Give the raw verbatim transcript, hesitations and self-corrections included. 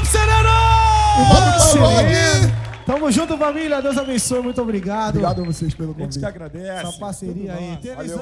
Vamos, Sereno! Vamos, Sereno! Tamo junto, família. Deus abençoe. Muito obrigado. Obrigado a vocês pelo A gente convite. que agradece. Essa parceria aí. Valeu.